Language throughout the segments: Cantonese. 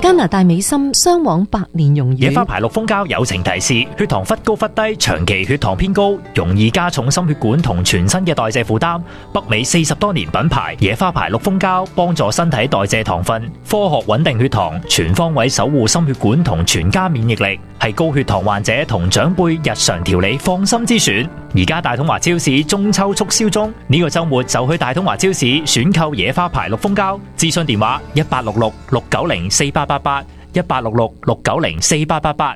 加拿大美心雙往百年榮譽。 野花牌綠蜂膠友情提示：血糖忽高忽低，長期血糖偏高，容易加重心血管同全身嘅代謝負擔。北美40多年品牌野花牌綠蜂膠，幫助身體代謝糖分，科學穩定血糖，全方位守護心血管同全家免疫力，係高血糖患者同長輩日常調理放心之選。而家大統華超市中秋促銷中，呢個週末就去大統華超市選購野花牌綠蜂膠。諮詢電話1866-690-4888 1866-690-4888。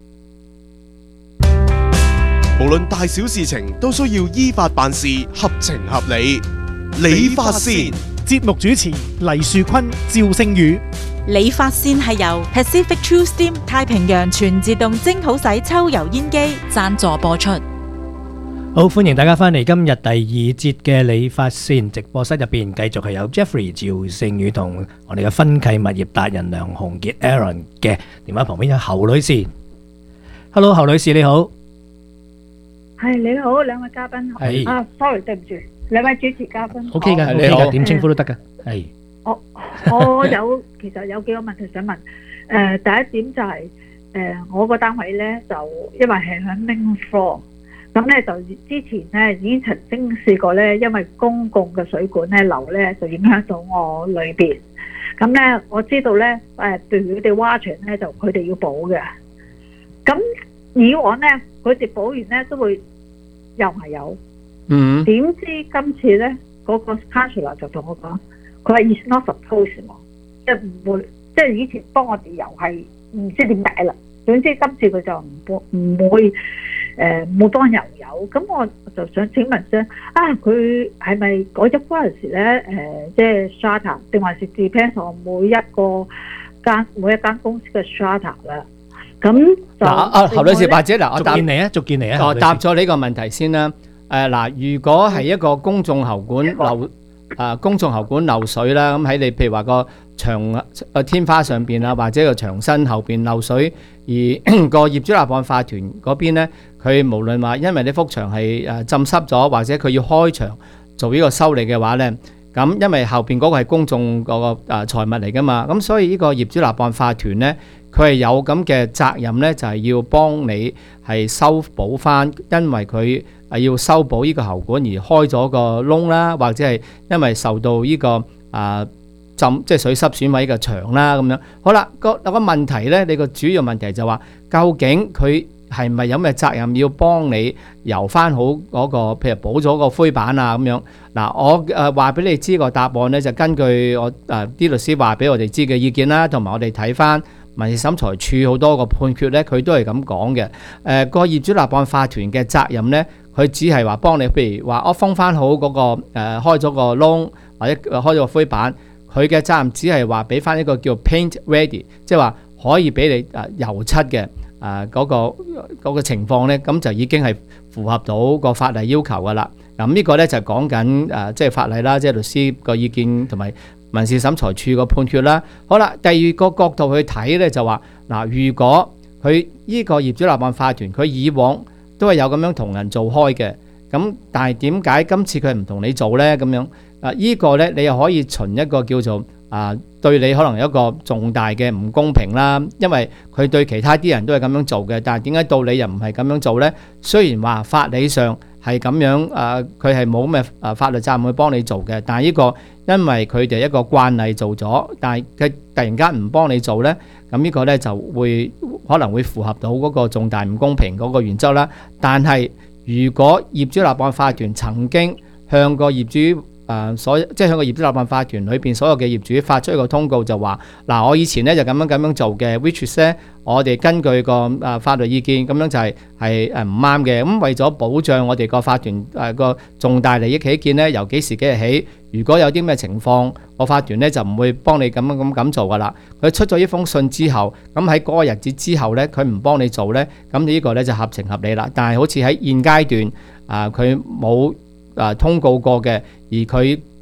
無論大小事情都需要依法辦事，合情合理。理髮線節目主持黎樹坤、趙聖宇。 理髮線係由 Pacific True Steam 太平洋全自動蒸好洗抽油煙機贊助播出。 好，歡迎大家翻嚟今日第二節嘅理髮線直播室入邊，繼續係有 Jeffrey 趙聖宇同我哋嘅分契物業達人梁鴻傑 Aaron 嘅電話旁邊有侯女士。Hello， 侯女士你好。 係你好，兩位嘉賓。 係啊 ，sorry， 對唔住，兩位主持嘉賓。 OK 噶，OK 噶，點稱呼都得噶。係。 我其實有幾個問題想問。第一點就係我個單位咧，就因為係響 main floor。咁咧就之前咧已經曾經試過咧，因為公共嘅水管咧流咧，就影響到我裏邊。咁咧我知道咧對佢哋挖牆咧就佢哋要補嘅。咁以往咧佢哋補完咧都會又係有。點知今次咧嗰個 counselor 就同我講，佢話 is not supposed 即係唔會，即係以前幫我哋又係唔知點解啦。總之今次佢就唔會。冇幫油油，咁我就想請問聲佢係咪改咗嗰陣時咧？即係 strata 定還是 depends on 每一間公司嘅 strata 啦？咁就侯女士，或者我答答咗呢個問題先啦。如果係一個公眾喉管漏水啦，咁喺你譬如話個牆天花上邊啊，或者個牆身後邊漏水，而個業主立案法團嗰邊咧，佢無論話因為呢幅牆係浸濕咗，或者佢要開牆做呢個修理嘅話咧，咁因為後邊嗰個係公眾個財物嚟噶嘛，咁所以呢個業主立案法團咧，佢係有咁嘅責任咧，就係要幫你係修補翻，因為佢要修補呢個喉管而開咗個窿啦，或者係因為受到呢個即係水濕損毀嘅牆啦咁樣。好啦，個問題咧，你個主要問題就話，究竟佢係咪有咩責任要幫你油翻好嗰個，譬如補咗個灰板啊咁樣。嗱，我話俾你知個答案咧，就根據我啲律師話俾我哋知嘅意見啦，同埋我哋睇翻民事審裁處好多個判決咧，佢都係咁講嘅。個業主立案法團嘅責任咧，佢只係話幫你，譬如話我封翻好嗰個開咗個窿或者開咗個灰板。佢嘅責任只係話俾翻一個叫 paint ready， 即係話可以俾你油漆嘅嗰個情況咧，咁就已經係符合到個法例要求噶啦。咁呢個咧就講緊即係法例啦，即係律師個意見同埋民事審裁處個判決啦。好啦，第二個角度去睇咧就話如果佢呢個業主立案法團佢以往都係有咁樣同人做開嘅，咁但係點解今次佢唔同你做咧？咁樣呢個咧你又可以循一個叫做對你可能有一個重大嘅唔公平啦，因為佢對其他啲人都係咁樣做嘅，但係點解到你又唔係咁樣做咧？雖然話法理上係咁樣佢係冇咩法律責任去幫你做嘅，但係呢個因為佢哋一個慣例做咗，但係佢突然間唔幫你做咧，咁呢個咧就會可能會符合到嗰個重大唔公平嗰個原則啦。但係如果業主立案法團曾經向個業主即係向個業主立案法團裏邊所有嘅業主發出一個通告，就話我以前咧就咁樣做嘅 which is 咧我哋根據個法律意見咁樣就係唔啱嘅。咁為咗保障我哋個法團個重大利益起見咧，由幾時幾日起，如果有啲咩情況，個法團咧就唔會幫你咁做噶啦。佢出咗呢封信之後，咁喺嗰個日子之後咧，佢唔幫你做咧，咁呢個咧就合情合理啦。但係好似喺現階段佢冇通告過嘅，而佢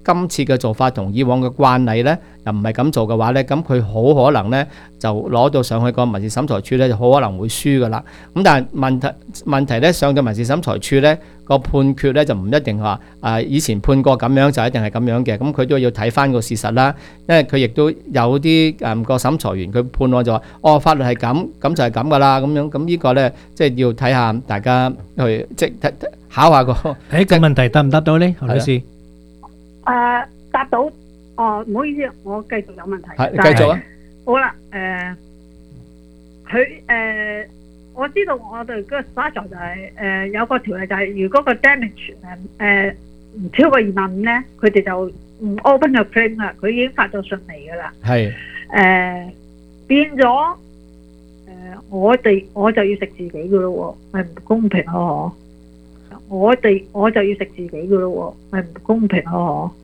今次嘅做法同以往嘅慣例咧，又唔係咁做嘅話咧，咁佢好可能咧就攞到上去個民事審裁處咧，就好可能會輸噶啦。咁但係問題咧，上到民事審裁處咧個判決咧就唔一定話以前判過咁樣就一定係咁樣嘅，咁佢都要睇翻個事實啦。因為佢亦都有啲個審裁員佢判案就話，法律係咁，咁就係咁噶啦，咁樣咁呢個咧即係要睇下大家去即係考下個問題答唔答到咧，何律師？ 答到。唔好意思，我繼續有問題。 繼續啊。 好啦，我知道我哋嗰個 style 就係有個條例就係，如果個 damage 唔超過25000咧，佢哋就唔 open 個 claim 啦，佢已經發咗信嚟㗎啦。係。變咗我就要食自己㗎咯喎，係唔公平咯？我就要食自己㗎咯喎，係唔公平咯？